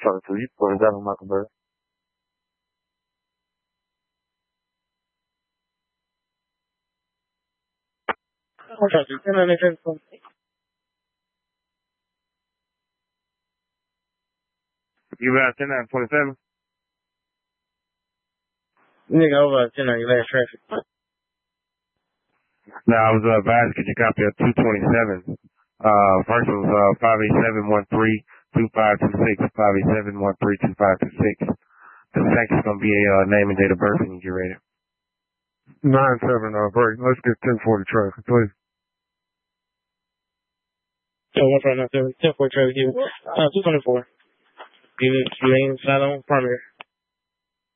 Talk to you, for example, Michael Bird. You about 10-9-27? Nigga, over 10 on your last traffic. No, I was advised to get your copy of 227. First was 587-13-2526, 587-13-2526. The second's gonna be a name and date of birth when you get ready. 9-7, break. Let's get 1040 traffic, please. So 149-7, 1040 traffic, 224. You mean, not on primary.